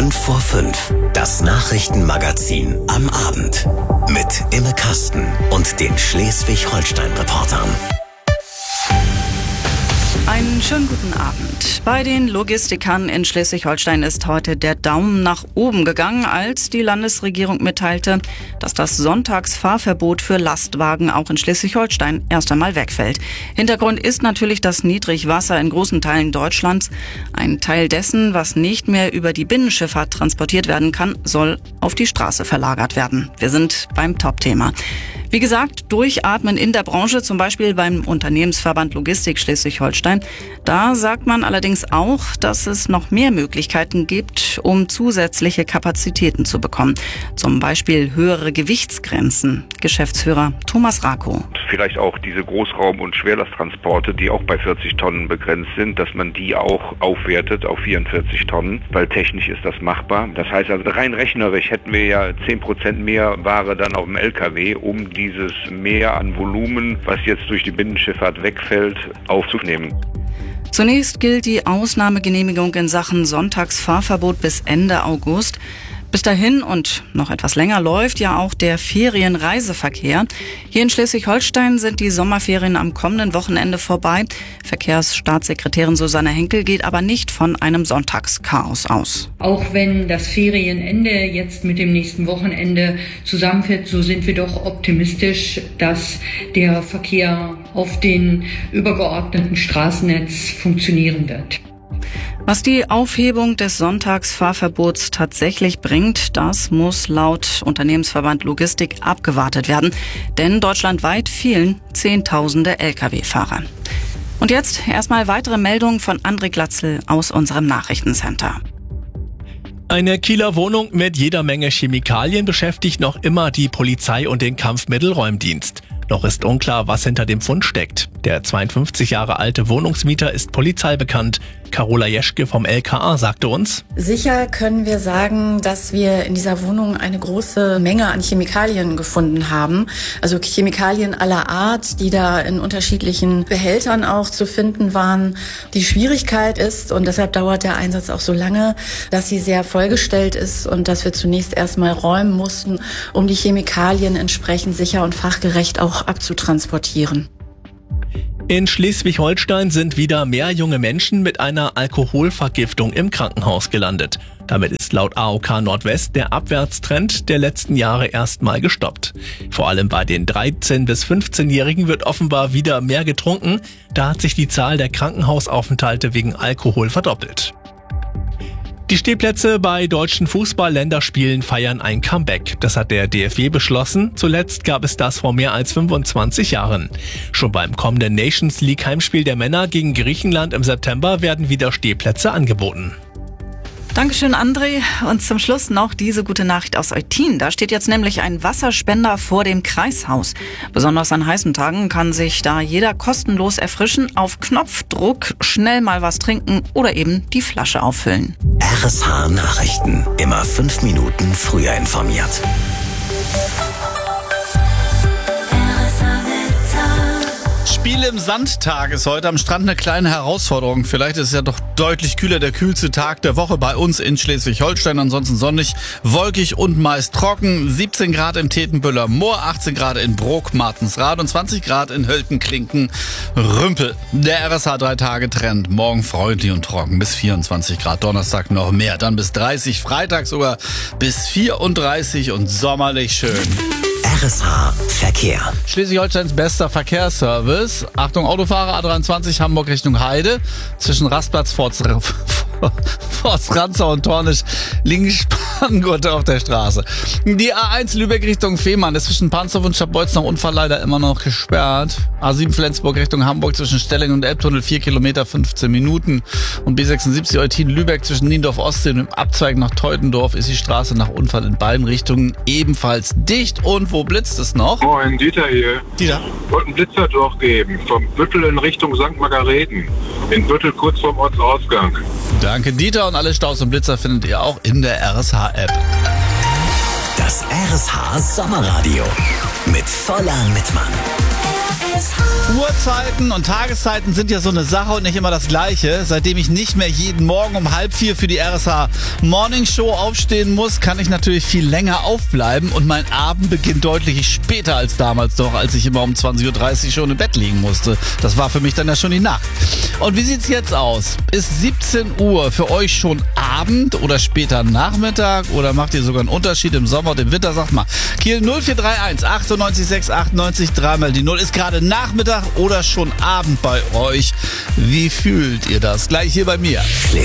5:05, das Nachrichtenmagazin am Abend. Mit Imme Kasten und den Schleswig-Holstein-Reportern. Einen schönen guten Abend. Bei den Logistikern in Schleswig-Holstein ist heute der Daumen nach oben gegangen, als die Landesregierung mitteilte, dass das Sonntagsfahrverbot für Lastwagen auch in Schleswig-Holstein erst einmal wegfällt. Hintergrund ist natürlich das Niedrigwasser in großen Teilen Deutschlands. Ein Teil dessen, was nicht mehr über die Binnenschifffahrt transportiert werden kann, soll auf die Straße verlagert werden. Wir sind beim Top-Thema. Wie gesagt, durchatmen in der Branche, zum Beispiel beim Unternehmensverband Logistik Schleswig-Holstein. Da sagt man allerdings auch, dass es noch mehr Möglichkeiten gibt, um zusätzliche Kapazitäten zu bekommen. Zum Beispiel höhere Gewichtsgrenzen. Geschäftsführer Thomas Rakow. Vielleicht auch diese Großraum- und Schwerlasttransporte, die auch bei 40 Tonnen begrenzt sind, dass man die auch aufwertet auf 44 Tonnen, weil technisch ist das machbar. Das heißt also rein rechnerisch hätten wir ja 10% mehr Ware dann auf dem LKW, um dieses Mehr an Volumen, was jetzt durch die Binnenschifffahrt wegfällt, aufzunehmen. Zunächst gilt die Ausnahmegenehmigung in Sachen Sonntagsfahrverbot bis Ende August. Bis dahin und noch etwas länger läuft ja auch der Ferienreiseverkehr. Hier in Schleswig-Holstein sind die Sommerferien am kommenden Wochenende vorbei. Verkehrsstaatssekretärin Susanne Henkel geht aber nicht von einem Sonntagschaos aus. Auch wenn das Ferienende jetzt mit dem nächsten Wochenende zusammenfällt, so sind wir doch optimistisch, dass der Verkehr auf den übergeordneten Straßennetz funktionieren wird. Was die Aufhebung des Sonntagsfahrverbots tatsächlich bringt, das muss laut Unternehmensverband Logistik abgewartet werden. Denn deutschlandweit fehlen Zehntausende Lkw-Fahrer. Und jetzt erstmal weitere Meldungen von André Glatzel aus unserem Nachrichtencenter. Eine Kieler Wohnung mit jeder Menge Chemikalien beschäftigt noch immer die Polizei und den Kampfmittelräumdienst. Noch ist unklar, was hinter dem Fund steckt. Der 52 Jahre alte Wohnungsmieter ist polizeibekannt. Carola Jeschke vom LKA sagte uns: Sicher können wir sagen, dass wir in dieser Wohnung eine große Menge an Chemikalien gefunden haben. Also Chemikalien aller Art, die da in unterschiedlichen Behältern auch zu finden waren. Die Schwierigkeit ist, und deshalb dauert der Einsatz auch so lange, dass sie sehr vollgestellt ist und dass wir zunächst erstmal räumen mussten, um die Chemikalien entsprechend sicher und fachgerecht auch abzutransportieren. In Schleswig-Holstein sind wieder mehr junge Menschen mit einer Alkoholvergiftung im Krankenhaus gelandet. Damit ist laut AOK Nordwest der Abwärtstrend der letzten Jahre erstmal gestoppt. Vor allem bei den 13- bis 15-Jährigen wird offenbar wieder mehr getrunken. Da hat sich die Zahl der Krankenhausaufenthalte wegen Alkohol verdoppelt. Die Stehplätze bei deutschen Fußball-Länderspielen feiern ein Comeback. Das hat der DFB beschlossen. Zuletzt gab es das vor mehr als 25 Jahren. Schon beim kommenden Nations League Heimspiel der Männer gegen Griechenland im September werden wieder Stehplätze angeboten. Dankeschön, André. Und zum Schluss noch diese gute Nachricht aus Eutin. Da steht jetzt nämlich ein Wasserspender vor dem Kreishaus. Besonders an heißen Tagen kann sich da jeder kostenlos erfrischen, auf Knopfdruck schnell mal was trinken oder eben die Flasche auffüllen. RSH Nachrichten. Immer 5 Minuten früher informiert. Spiel im Sandtag ist heute am Strand eine kleine Herausforderung. Vielleicht ist es ja doch deutlich kühler, der kühlste Tag der Woche bei uns in Schleswig-Holstein. Ansonsten sonnig, wolkig und meist trocken. 17 Grad im Tetenbüller Moor, 18 Grad in Brook, Martensrad und 20 Grad in Höltenklinken, Rümpel. Der RSH 3-Tage-Trend. Morgen freundlich und trocken bis 24 Grad. Donnerstag noch mehr, dann bis 30. Freitag sogar bis 34 und sommerlich schön. RSH Verkehr. Schleswig-Holsteins bester Verkehrsservice. Achtung, Autofahrer, A23 Hamburg Richtung Heide. Zwischen Rastplatz, Forst Ranzau und Tornisch liegen Spanngurte auf der Straße. Die A1 Lübeck Richtung Fehmarn ist zwischen Pansdorf und Scharbeutz nach Unfall leider immer noch gesperrt. A7 Flensburg Richtung Hamburg zwischen Stellingen und Elbtunnel 4 Kilometer 15 Minuten. Und B76 Eutin Lübeck zwischen Niendorf Ostsee und dem Abzweig nach Teutendorf ist die Straße nach Unfall in beiden Richtungen ebenfalls dicht. Und wo blitzt es noch? Moin, Dieter hier. Dieter? Ich wollte einen Blitzer durchgeben. Vom Büttel in Richtung St. Margareten. In Büttel kurz vorm Ortsausgang. Danke, Dieter. Und alle Staus und Blitzer findet ihr auch in der RSH-App. Das RSH Sommerradio mit Voller Mittmann. Uhrzeiten und Tageszeiten sind ja so eine Sache und nicht immer das Gleiche. Seitdem ich nicht mehr jeden Morgen um 3:30 für die RSH Morning Show aufstehen muss, kann ich natürlich viel länger aufbleiben und mein Abend beginnt deutlich später als damals noch, als ich immer um 20:30 Uhr schon im Bett liegen musste. Das war für mich dann ja schon die Nacht. Und wie sieht's jetzt aus? Ist 17 Uhr für euch schon Abend oder später Nachmittag oder macht ihr sogar einen Unterschied im Sommer und im Winter? Sagt mal, Kiel 0431 98 6 98 3 die 0. Ist gerade Nachmittag oder schon Abend bei euch? Wie fühlt ihr das? Gleich hier bei mir.